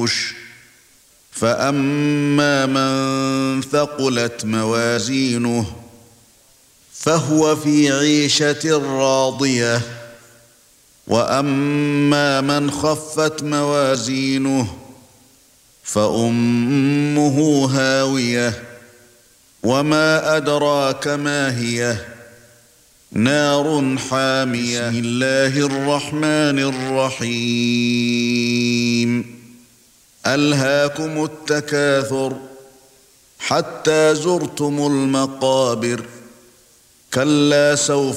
الفحوش فأما من ثقلت موازينه فهو في عيشة راضية وأما من خفت موازينه فأمه هاوية وما أدراك ما هي نار حامية. بسم الله الرحمن الرحيم ألهاكم التكاثر حتى زرتم المقابر كلا سوف